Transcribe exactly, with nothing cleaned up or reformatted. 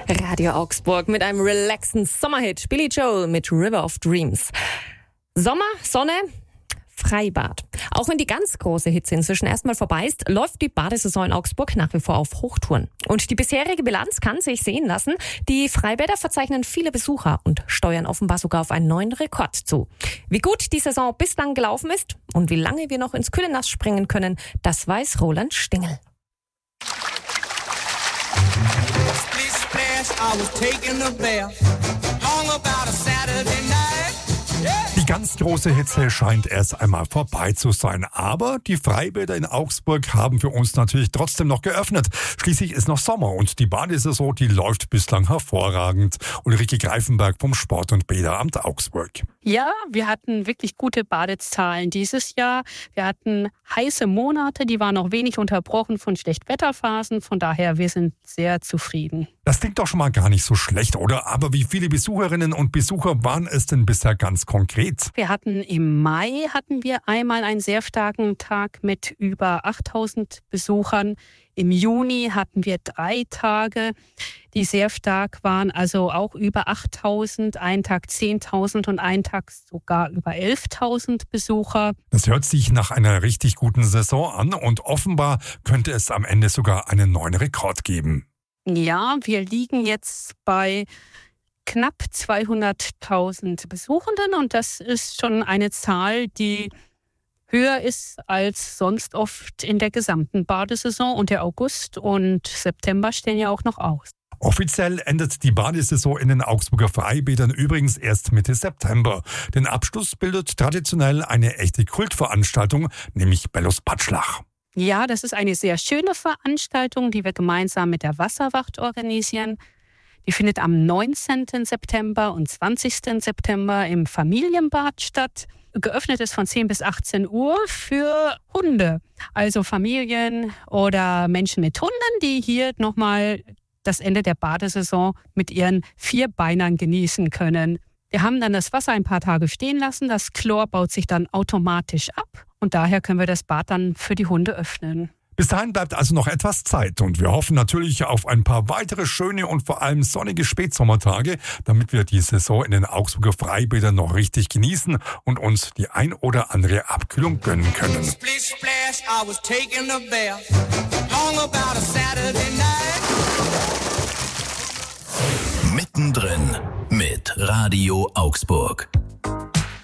Radio Augsburg mit einem relaxen Sommerhit. Billy Joel mit River of Dreams. Sommer, Sonne, Freibad. Auch wenn die ganz große Hitze inzwischen erstmal vorbei ist, läuft die Badesaison in Augsburg nach wie vor auf Hochtouren. Und die bisherige Bilanz kann sich sehen lassen. Die Freibäder verzeichnen viele Besucher und steuern offenbar sogar auf einen neuen Rekord zu. Wie gut die Saison bislang gelaufen ist und wie lange wir noch ins kühle Nass springen können, das weiß Roland Stingel. Die ganz große Hitze scheint erst einmal vorbei zu sein. Aber die Freibäder in Augsburg haben für uns natürlich trotzdem noch geöffnet. Schließlich ist noch Sommer und die Badesaison, die läuft bislang hervorragend. Ulrike Greifenberg vom Sport- und Bäderamt Augsburg. Ja, wir hatten wirklich gute Badezahlen dieses Jahr. Wir hatten heiße Monate, die waren noch wenig unterbrochen von Schlechtwetterphasen. Von daher, wir sind sehr zufrieden. Das klingt doch schon mal gar nicht so schlecht, oder? Aber wie viele Besucherinnen und Besucher waren es denn bisher ganz konkret? Wir hatten im Mai hatten wir einmal einen sehr starken Tag mit über achttausend Besuchern. Im Juni hatten wir drei Tage, die sehr stark waren, also auch über achttausend, einen Tag zehntausend und einen Tag sogar über elftausend Besucher. Das hört sich nach einer richtig guten Saison an und offenbar könnte es am Ende sogar einen neuen Rekord geben. Ja, wir liegen jetzt bei knapp zweihunderttausend Besuchenden und das ist schon eine Zahl, die höher ist als sonst oft in der gesamten Badesaison, und der August und September stehen ja auch noch aus. Offiziell endet die Badesaison in den Augsburger Freibädern übrigens erst Mitte September. Den Abschluss bildet traditionell eine echte Kultveranstaltung, nämlich Bellos Patschlach. Ja, das ist eine sehr schöne Veranstaltung, die wir gemeinsam mit der Wasserwacht organisieren. Die findet am neunzehnten September und zwanzigsten September im Familienbad statt. Geöffnet ist von zehn bis achtzehn Uhr für Hunde, also Familien oder Menschen mit Hunden, die hier nochmal das Ende der Badesaison mit ihren Vierbeinern genießen können. Wir haben dann das Wasser ein paar Tage stehen lassen, das Chlor baut sich dann automatisch ab und daher können wir das Bad dann für die Hunde öffnen. Bis dahin bleibt also noch etwas Zeit und wir hoffen natürlich auf ein paar weitere schöne und vor allem sonnige Spätsommertage, damit wir die Saison in den Augsburger Freibädern noch richtig genießen und uns die ein oder andere Abkühlung gönnen können. Mittendrin mit Radio Augsburg.